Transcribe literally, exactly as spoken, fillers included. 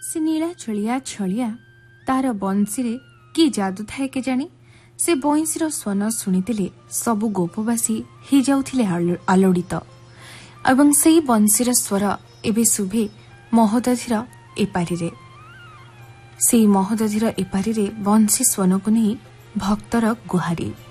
से नीला छलिया छलिया तार बंशी कि जादू थाए के जानी से बंशीर स्वन शुणिले सबु गोपवासी हो जाउथिले आलोड़ित एवं सेही बंशीर स्वर एबे शुभे महोदधिर एपारी से महोदधिर एपारी बंशी स्वन को नहीं भक्तर गुहारी।